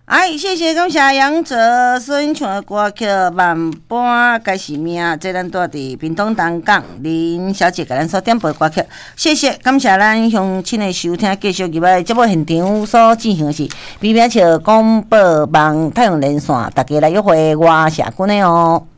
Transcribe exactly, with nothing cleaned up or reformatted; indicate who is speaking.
Speaker 1: 哎，谢谢感谢杨哲所唱的歌曲《万般该是命》，这咱住伫屏东东港林小姐给咱所点播的歌曲，谢谢感谢咱乡亲的收听，继续入来节目现场所进行的是比拼笑广播网太阳连线，大家来约会我社群的哦。